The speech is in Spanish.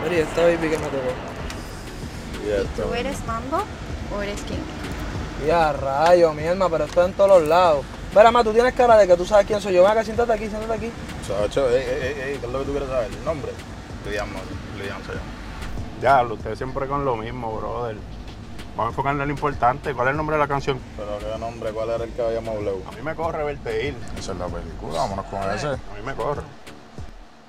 Mira, esta baby que me tocó. ¿Tú eres Mambo o eres quién? Ya, rayo, mi alma, pero esto en todos los lados. Verá, ma, tú tienes cara de que tú sabes quién soy yo. Ven acá, siéntate aquí, siéntate aquí. Sacho, ¿qué es lo que tú quieres saber? ¿El nombre? Liam se llama. Diablo, ustedes siempre con lo mismo, brother. Vamos a enfocarnos en lo importante. ¿Cuál es el nombre de la canción? Pero qué nombre, ¿cuál era el que habíamos hablado? A mí me corre verte ir. Esa es la película, vámonos con ese. A mí me corre.